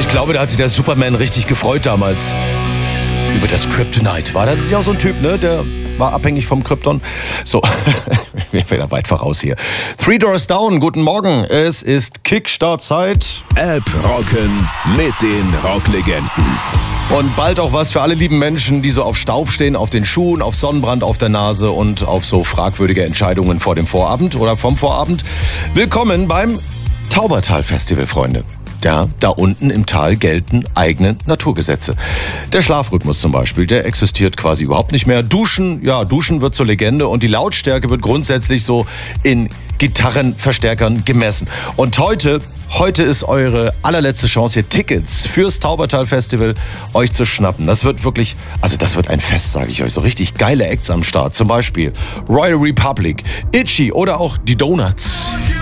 glaube, da hat sich der Superman richtig gefreut damals. Über das Kryptonite. Das ist ja auch so ein Typ, ne? Der war abhängig vom Krypton. So, wir sind wieder weit voraus hier. Three Doors Down, guten Morgen. Es ist Kickstart-Zeit. App rocken mit den Rocklegenden. Und bald auch was für alle lieben Menschen, die so auf Staub stehen, auf den Schuhen, auf Sonnenbrand auf der Nase und auf so fragwürdige Entscheidungen vor dem Vorabend oder vom Vorabend. Willkommen beim Taubertal-Festival, Freunde. Ja, da unten im Tal gelten eigene Naturgesetze. Der Schlafrhythmus zum Beispiel, der existiert quasi überhaupt nicht mehr. Duschen wird zur Legende und die Lautstärke wird grundsätzlich so in Gitarrenverstärkern gemessen. Und heute ist eure allerletzte Chance, hier Tickets fürs Taubertal-Festival euch zu schnappen. Das wird wirklich, das wird ein Fest, sage ich euch. So richtig geile Acts am Start. Zum Beispiel Royal Republic, Itchy oder auch die Donuts.